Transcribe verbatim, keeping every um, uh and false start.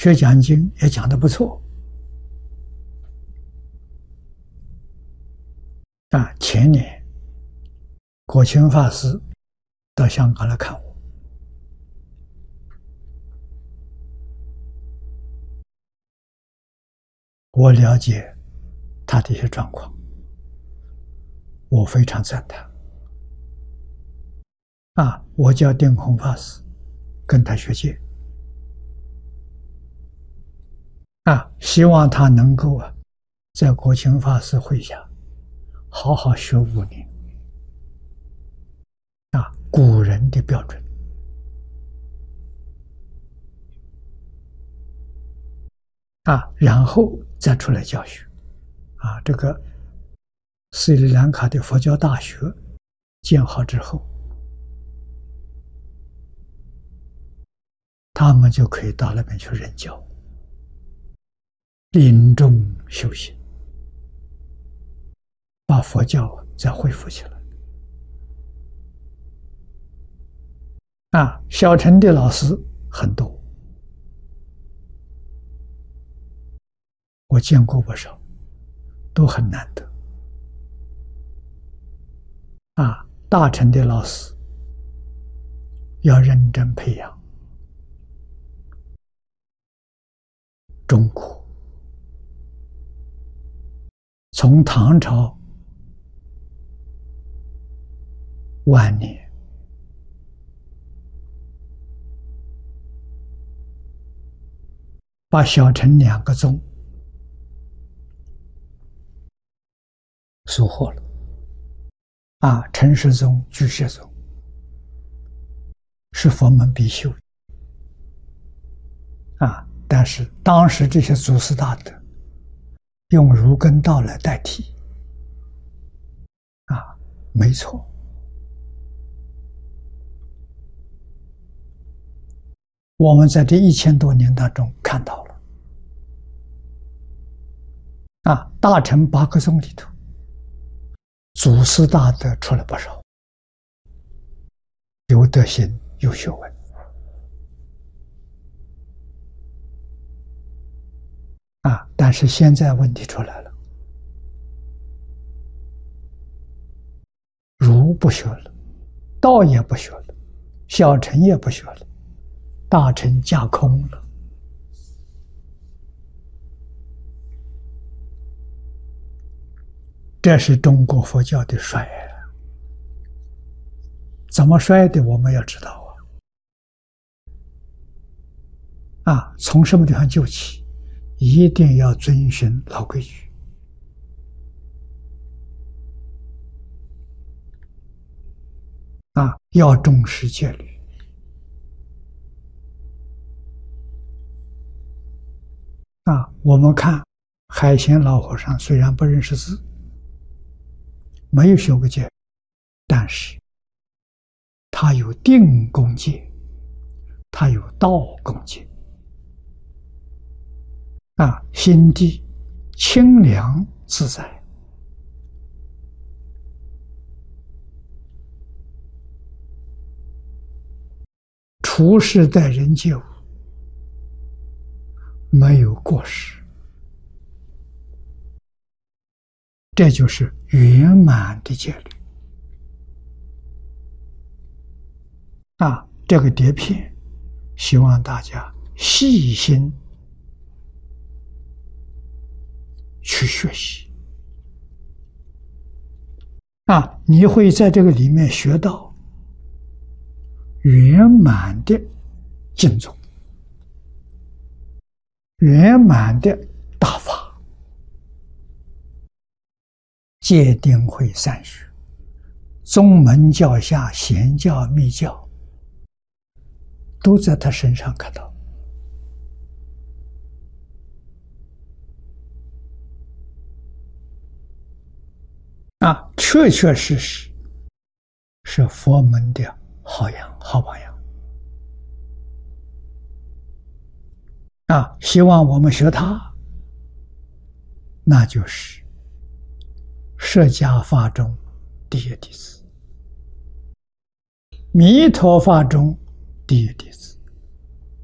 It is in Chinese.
学讲经也讲得不错。啊，前年国清法师到香港来看我，我了解他的一些状况，我非常赞叹。啊，我叫定空法师，跟他学戒。啊，希望他能够啊，在国清法师会下好好学五年。啊，古人的标准。啊，然后再出来教学。啊，这个斯里兰卡的佛教大学建好之后，他们就可以到那边去任教，临终修行，把佛教再恢复起来。啊，小乘的老师很多，我见过不少，都很难得。啊，大乘的老师要认真培养。中国从唐朝晚年把小乘两个宗收获了。啊，陈氏宗、巨蟹宗是佛门必修。啊，但是当时这些祖师大德用儒艮道来代替，啊，没错。我们在这一千多年当中看到了，啊，大乘八个宗里头，祖师大德出了不少，有德行，有学问。啊，但是现在问题出来了，儒不学了，道也不学了，小乘也不学了，大乘架空了。这是中国佛教的衰啊！怎么衰的？我们要知道啊！啊，从什么地方救起？一定要遵循老规矩。啊，要重视戒律。啊，我们看海贤老和尚虽然不认识字，没有学过戒，但是他有定功戒，他有道功戒。啊，心地清凉自在。处事待人接物没有过失，这就是圆满的戒律。啊，这个碟片希望大家细心去学习。啊，你会在这个里面学到圆满的经宗，圆满的大法，戒定慧三学，宗门教下显教密教，都在他身上看到。啊，确确实实是佛门的好样好榜样。啊，希望我们学他，那就是释迦法中第一弟子，弥陀法中第一弟子。